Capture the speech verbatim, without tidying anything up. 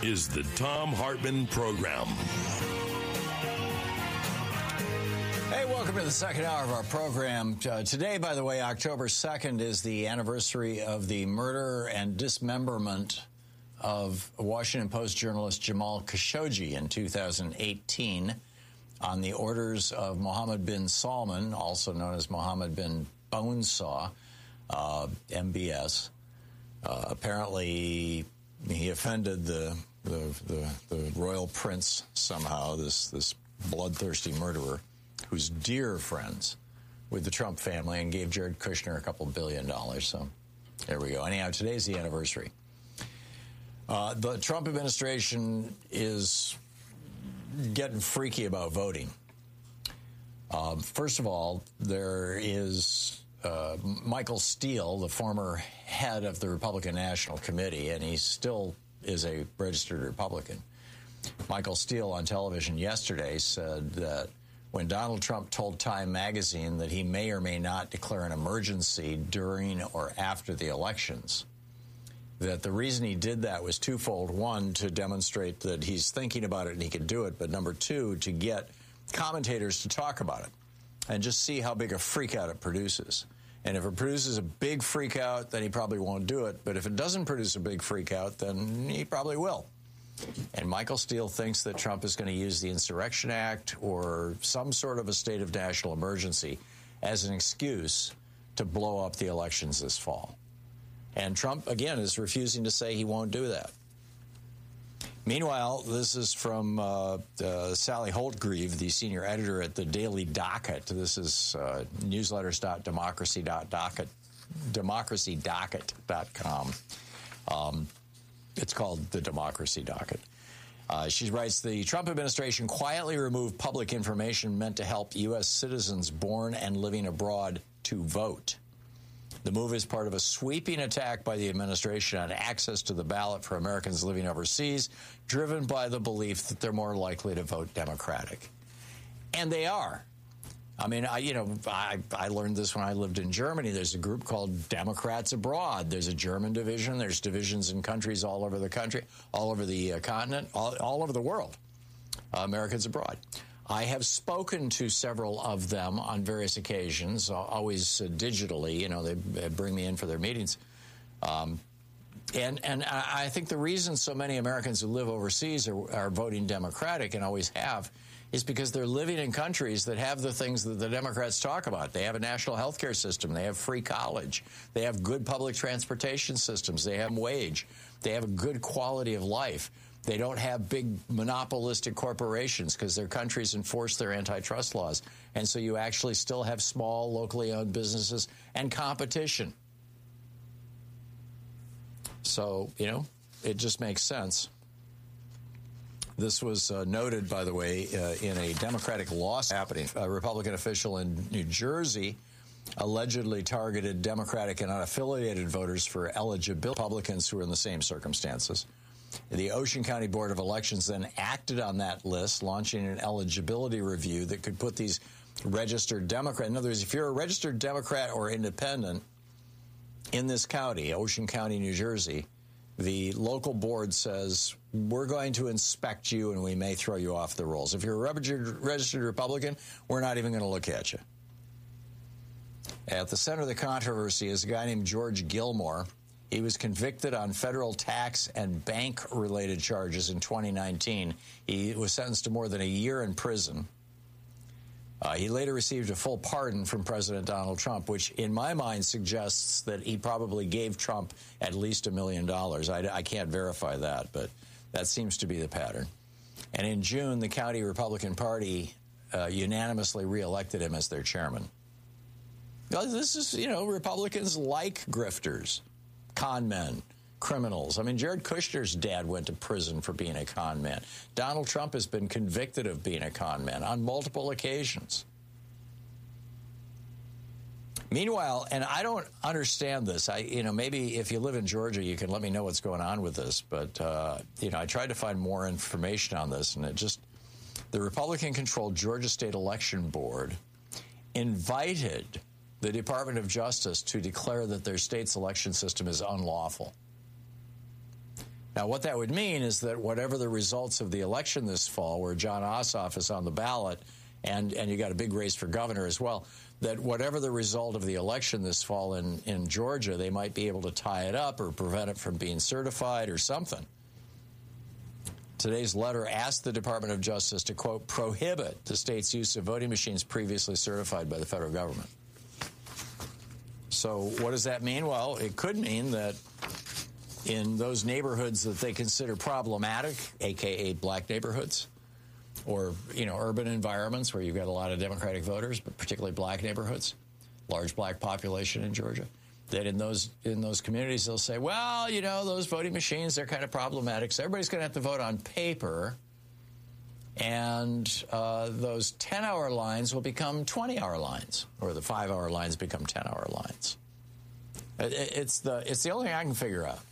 is the Thom Hartmann Program. Hey, welcome to the second hour of our program. Uh, today, by the way, October second is the anniversary of the murder and dismemberment of Washington Post journalist Jamal Khashoggi in two thousand eighteen on the orders of Mohammed bin Salman, also known as Mohammed bin Bonesaw, uh, M B S. Uh, apparently, he offended the the, the the royal prince somehow, this this bloodthirsty murderer who's dear friends with the Trump family and gave Jared Kushner a couple billion dollars. So there we go. Anyhow, today's the anniversary. Uh, the Trump administration is getting freaky about voting. Um, first of all, there is uh, Michael Steele, the former head of the Republican National Committee, and he still is a registered Republican. Michael Steele on television yesterday said that when Donald Trump told Time magazine that he may or may not declare an emergency during or after the elections, that the reason he did that was twofold. One, to demonstrate that he's thinking about it and he could do it. But number two, to get commentators to talk about it and just see how big a freak out it produces. And if it produces a big freak out, then he probably won't do it. But if it doesn't produce a big freak out, then he probably will. And Michael Steele thinks that Trump is going to use the Insurrection Act or some sort of a state of national emergency as an excuse to blow up the elections this fall. And Trump, again, is refusing to say he won't do that. Meanwhile, this is from uh, uh, Sally Holtgreave, the senior editor at the Daily Docket. This is uh, newsletters dot democracy dot docket, democracy docket dot com. Um, it's called the Democracy Docket. Uh, she writes, the Trump administration quietly removed public information meant to help U S citizens born and living abroad to vote. The move is part of a sweeping attack by the administration on access to the ballot for Americans living overseas, driven by the belief that they're more likely to vote Democratic. And they are. I mean, I, you know, I, I learned this when I lived in Germany. There's a group called Democrats Abroad. There's a German division. There's divisions in countries all over the country, all over the uh, continent, all, all over the world. Uh, Americans Abroad. I have spoken to several of them on various occasions, always uh, digitally. You know, they bring me in for their meetings. Um, and and I think the reason so many Americans who live overseas are, are voting Democratic and always have is because they're living in countries that have the things that the Democrats talk about. They have a national health care system. They have free college. They have good public transportation systems. They have wage. They have a good quality of life. They don't have big monopolistic corporations because their countries enforce their antitrust laws. And so you actually still have small, locally owned businesses and competition. So, you know, it just makes sense. This was uh, noted, by the way, uh, in a Democratic lawsuit happening. A Republican official in New Jersey allegedly targeted Democratic and unaffiliated voters for eligibility. Republicans who are in the same circumstances. The Ocean County Board of Elections then acted on that list, launching an eligibility review that could put these registered Democrats. In other words, if you're a registered Democrat or independent in this county, Ocean County, New Jersey, the local board says, we're going to inspect you and we may throw you off the rolls. If you're a registered, registered Republican, we're not even going to look at you. At the center of the controversy is a guy named George Gilmore. He was convicted on federal tax and bank-related charges in twenty nineteen. He was sentenced to more than a year in prison. Uh, he later received a full pardon from President Donald Trump, which in my mind suggests that he probably gave Trump at least a million dollars. I, I can't verify that, but that seems to be the pattern. And in June, the county Republican Party uh, unanimously reelected him as their chairman. Now, this is, you know, Republicans like grifters. Con men, criminals. I mean, Jared Kushner's dad went to prison for being a con man. Donald Trump has been convicted of being a con man on multiple occasions. Meanwhile, and I don't understand this. I, you know, maybe if you live in Georgia, you can let me know what's going on with this. But, uh, you know, I tried to find more information on this, and it just, the Republican-controlled Georgia State Election Board invited the Department of Justice to declare that their state's election system is unlawful. Now, what that would mean is that whatever the results of the election this fall, where Jon Ossoff is on the ballot, and, and you got a big race for governor as well, that whatever the result of the election this fall in, in Georgia, they might be able to tie it up or prevent it from being certified or something. Today's letter asked the Department of Justice to, quote, prohibit the state's use of voting machines previously certified by the federal government. So what does that mean? Well, it could mean that in those neighborhoods that they consider problematic, a k a black neighborhoods, or, you know, urban environments where you've got a lot of Democratic voters, but particularly black neighborhoods, large black population in Georgia, that in those in those communities they'll say, well, you know, those voting machines, they're kind of problematic, so everybody's going to have to vote on paper, and uh, those ten-hour lines will become twenty-hour lines, or the five-hour lines become ten-hour lines. It, it's the it's the only thing I can figure out.